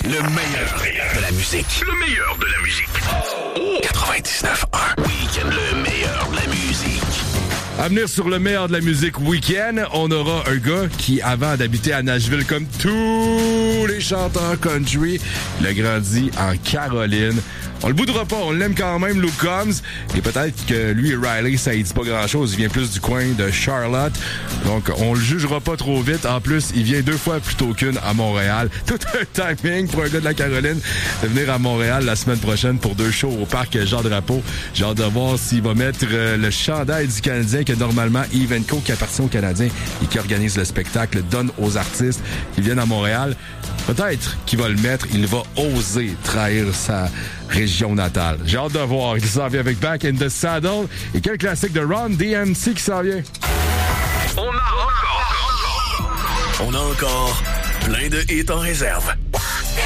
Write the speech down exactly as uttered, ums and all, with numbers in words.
Le meilleur de la musique. Le meilleur de la musique. quatre-vingt-dix-neuf un. Week-end, le meilleur de la musique. À venir sur le meilleur de la musique week-end, on aura un gars qui, avant d'habiter à Nashville comme tous les chanteurs country, il a grandi en Caroline. On le boudera pas, on l'aime quand même, Luke Combs. Et peut-être que lui et Riley, ça ne dit pas grand-chose. Il vient plus du coin de Charlotte. Donc, on le jugera pas trop vite. En plus, il vient deux fois plus tôt qu'une à Montréal. Tout un timing pour un gars de la Caroline de venir à Montréal la semaine prochaine pour deux shows au parc Jean-Drapeau. J'ai hâte de voir s'il va mettre euh, le chandail du Canadien que normalement Yves Co, qui appartient aux Canadiens et qui organise le spectacle, donne aux artistes qui viennent à Montréal. Peut-être qu'il va le mettre. Il va oser trahir sa région natale. J'ai hâte de voir. Il s'en vient avec Back in the Saddle. Et quel classique de Run D M C qui s'en vient? On a encore... On a encore plein de hits en réserve.